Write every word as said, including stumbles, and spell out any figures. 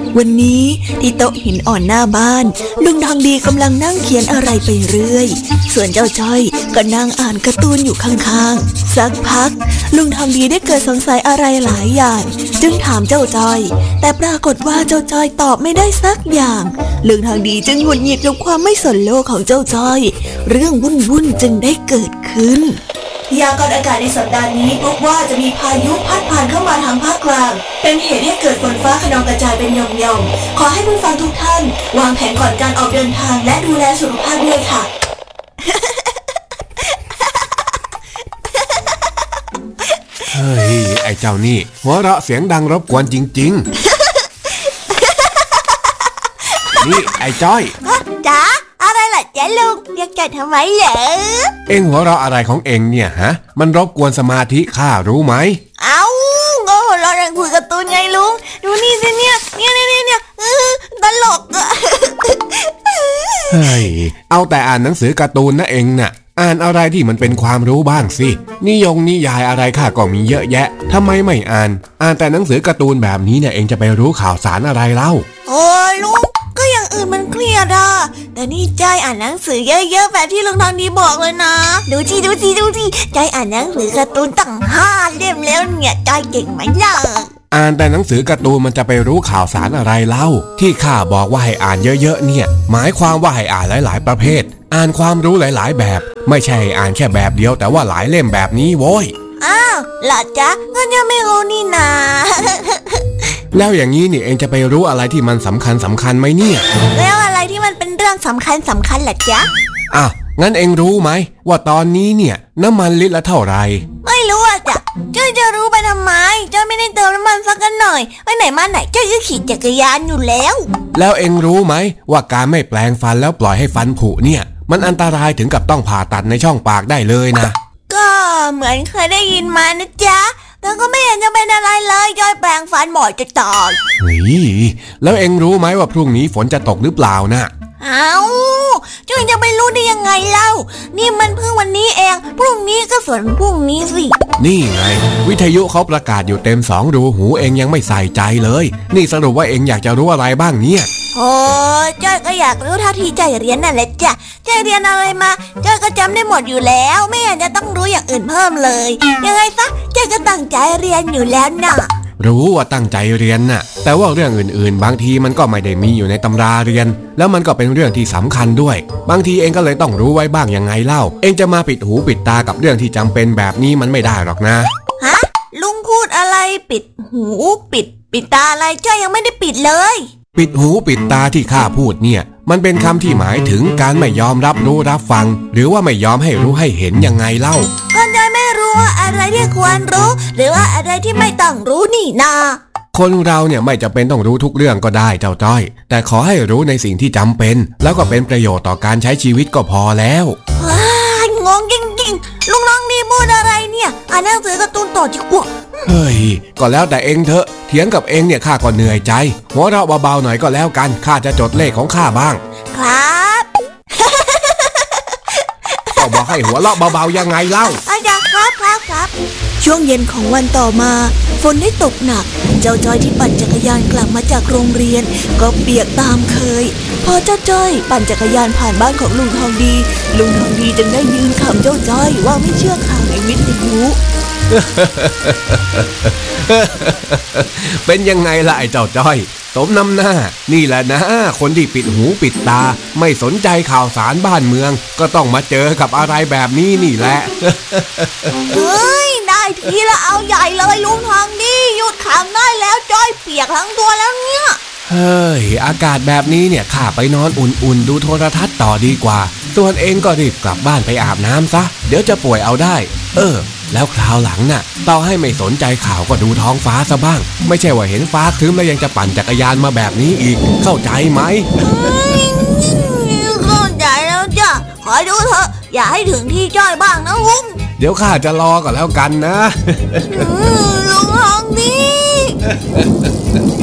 วันนี้ที่โต๊ะหินอ่อนหน้าบ้านลุงทองดีกำลังนั่งเขียนอะไรไปเรื่อยส่วนเจ้าจ้อยก็นั่งอ่านการ์ตูนอยู่ข้างๆสักพักลุงทองดีได้เกิดสงสัยอะไรหลายอย่างจึงถามเจ้าจ้อยแต่ปรากฏว่าเจ้าจ้อยตอบไม่ได้สักอย่างลุงทองดีจึงหงุดหงิดกับความไม่สนโลกของเจ้าจ้อยเรื่องวุ่นๆจึงได้เกิดขึ้นพยากรณ์อากาศในสัปดาห์นี้พบว่าจะมีพายุพัดผ่านเข้ามาทางภาคกลางเป็นเหตุให้เกิดฝนฟ้าคะนองกระจายเป็นหย่อมๆขอให้ผู้ฟังทุกท่านวางแผนก่อนการออกเดินทางและดูแลสุขภาพด้วยค่ะเฮ้ยไอ้เจ้านี่หัวเราะเสียงดังรบกวนจริงๆ นี่ไอ้จ้อยจ๋าอะไรล่ะจ๊ะลุงเรียกจ๋าทำไมเหรอเอ็งหัวเราะอะไรของเอ็งเนี่ยฮะมันรบกวนสมาธิข้ารู้ไหมเอ้าก็หัวเราะนั่งคุยการ์ตูนไงลุงดูนี่สิเนี่ยเนี่ยเนี่ยเนี่ยตลกอ่ะเฮ้ยเอาแต่อ่านหนังสือการ์ตูนนะเอ็งน่ะอ่านอะไรที่มันเป็นความรู้บ้างสินิยงนิยายอะไรข้าก็มีเยอะแยะทำไมไม่อ่านอ่านแต่หนังสือการ์ตูนแบบนี้เนี่ยเอ็งจะไปรู้ข่าวสารอะไรเล่าโอ้ลุงก็อย่างอื่นมันเครียดอ่ะแต่นี่ใจอ่านหนังสือเยอะๆแบบที่ลุงทองดีบอกเลยนะดูสิดูสิดูสิใจอ่านหนังสือการ์ตูนตั้งห้าเล่มแล้วเนี่ยใจเก่งไหมล่ะอ่านแต่หนังสือการ์ตูนมันจะไปรู้ข่าวสารอะไรเล่าที่ข้าบอกว่าให้อ่านเยอะๆเนี่ยหมายความว่าให้อ่านหลายๆประเภทอ่านความรู้หลายๆแบบไม่ใช่อ่านแค่แบบเดียวแต่ว่าหลายเล่มแบบนี้โว้ยอ้าวล่ะจ๊ะก็ยังไม่รู้นี่นาแล้วอย่างนี้นี่เองจะไปรู้อะไรที่มันสำคัญสำคัญไหมเนี่ยแล้วอะไรที่มันเป็นเรื่องสำคัญสำคัญล่ะจ๊ะอ้าวงั้นเองรู้ไหมว่าตอนนี้เนี่ยน้ำมันลิตรละเท่าไหร่ไม่รู้อ่ะจ๊ะจ้อยจะรู้ไปทำไมจ้อยไม่ได้เติมน้ำมันสักกันหน่อยไปไหนมาไหนจ้อยก็ขี่จักรยานอยู่แล้วแล้วเองรู้ไหมว่าการไม่แปรงฟันแล้วปล่อยให้ฟันผุเนี่ยมันอันตรายถึงกับต้องผ่าตัดในช่องปากได้เลยนะก็เหมือนเคยได้ยินมานะจ๊ะแต่ก็ไม่เห็นจะเป็นอะไรเลยจ้อยแปรงฟันบ่อยจะตายเฮ้ยแล้วเอ็งรู้ไหมว่าพรุ่งนี้ฝนจะตกหรือเปล่านะเอ้าจ้อยจะไม่รู้ได้ยังไงเล่านี่มันเพิ่งวันนี้เองพรุ่งนี้ก็ฝนพรุ่งนี้สินี่ไงวิทยุเขาประกาศอยู่เต็มสองรูหูเอ็งยังไม่ใส่ใจเลยนี่สรุปว่าเอ็งอยากจะรู้อะไรบ้างเนี่ยโอ้จ้อยก็อยากรู้เท่าที่จ้อยเรียนนั่นแหละจ้ะจ้อยเรียนอะไรมาจ้อยก็จำได้หมดอยู่แล้วไม่เห็นจะต้องรู้อย่างอื่นเพิ่มเลยยังไงซะจ้อยก็ตั้งใจเรียนอยู่แล้วน่ะรู้ว่าตั้งใจเรียนน่ะแต่ว่าเรื่องอื่นๆบางทีมันก็ไม่ได้มีอยู่ในตำราเรียนแล้วมันก็เป็นเรื่องที่สำคัญด้วยบางทีเองก็เลยต้องรู้ไว้บ้างยังไงเล่าเองจะมาปิดหูปิดตากับเรื่องที่จำเป็นแบบนี้มันไม่ได้หรอกนะฮะลุงพูดอะไรปิดหูปิดปิดตาอะไรจ้อยยังไม่ได้ปิดเลยปิดหูปิดตาที่ข้าพูดเนี่ยมันเป็นคำที่หมายถึงการไม่ยอมรับรู้รับฟังหรือว่าไม่ยอมให้รู้ให้เห็นยังไงเล่าก็จ้อยไม่รู้ว่าอะไรที่ควรรู้หรือว่าอะไรที่ไม่ต้องรู้นี่นาคนเราเนี่ยไม่จำเป็นต้องรู้ทุกเรื่องก็ได้เจ้าจ้อยแต่ขอให้รู้ในสิ่งที่จำเป็นแล้วก็เป็นประโยชน์ต่อการใช้ชีวิตก็พอแล้วว้างงจริงๆลุงน้องนี่พูดอะไรเนี่ยอ่านหนังสือการ์ตูนต่อดีกว่าเฮ้ยก็แล้วแต่เองเถอะเถียงกับเองเนี่ยข้าก็เหนื่อยใจหัวเราะเบาๆหน่อยก็แล้วกันข้าจะจดเลขของข้าบ้างครับก็บอกให้หัวเราะเบาๆยังไงเล่าอาจารย์ครับครับครับช่วงเย็นของวันต่อมาฝนได้ตกหนักเจ้าจ้อยที่ปั่นจักรยานกลับมาจากโรงเรียนก็เปียกตามเคยพอเจ้าจ้อยปั่นจักรยานผ่านบ้านของลุงทองดีลุงทองดีจึงได้ยืนขำเจ้าจ้อยว่าไม่เชื่อข่าวในวิทยุเป็นยังไงล่ะไอ้เจ้าจ้อยสมน้ำหน้านี่แหละนะคนที่ปิดหูปิดตาไม่สนใจข่าวสารบ้านเมืองก็ต้องมาเจอกับอะไรแบบนี้นี่แหละเฮ้ยได้ทีละเอาใหญ่เลยลุงทองดีหยุดขำได้แล้วจ้อยเปียกทั้งตัวแล้วเนี่ยเฮ้ยอากาศแบบนี้เนี่ยข้าไปนอนอุ่นๆดูโทรทัศน์ต่อดีกว่าส่วนเองก็รีบกลับบ้านไปอาบน้ำซะเดี๋ยวจะป่วยเอาได้เออแล้วคราวหลังน่ะต่อให้ไม่สนใจข่าวก็ดูท้องฟ้าซะบ้างไม่ใช่ว่าเห็นฟ้าครึ้มแล้วยังจะปั่นจักรยานมาแบบนี้อีกเข้าใจไหมเข้าใจแล้วจ้ะขอดูเถอะอย่าให้ถึงที่จ้อยบ้างนะลุงเดี๋ยวข้าจะรอก่อนแล้วกันนะลุงทองดี